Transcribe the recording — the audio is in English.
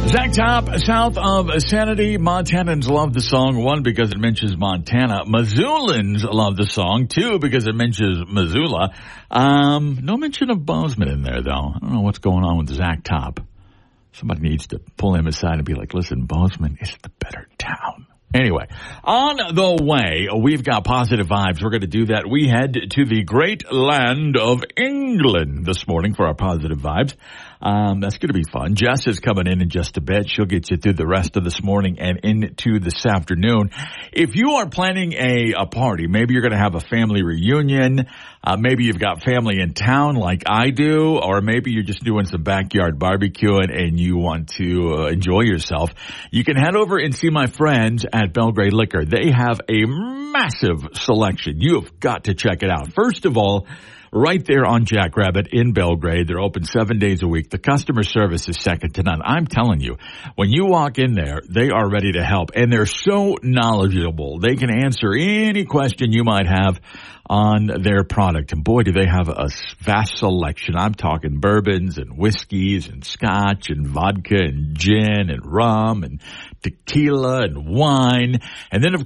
Zach Top, south of Sanity. Montanans love the song. 1, because it mentions Montana. Missoulans love the song. 2, because it mentions Missoula. No mention of Bozeman in there, though. I don't know what's going on with Zach Top. Somebody needs to pull him aside and be like, listen, Bozeman is the better town. Anyway, on the way, we've got positive vibes. We're going to do that. We head to the great land of England this morning for our positive vibes. That's going to be fun. Jess is coming in just a bit. She'll get you through the rest of this morning and into this afternoon. If you are planning a party, maybe you're going to have a family reunion. Maybe you've got family in town like I do, or maybe you're just doing some backyard barbecuing and you want to enjoy yourself. You can head over and see my friends at Belgrade Liquor. They have a massive selection. You have got to check it out. First of all, right there on Jackrabbit in Belgrade. They're open 7 days a week. The customer service is second to none. I'm telling you, when you walk in there, they are ready to help. And they're so knowledgeable. They can answer any question you might have on their product. And boy, do they have a vast selection. I'm talking bourbons and whiskeys and scotch and vodka and gin and rum and tequila and wine. And then, of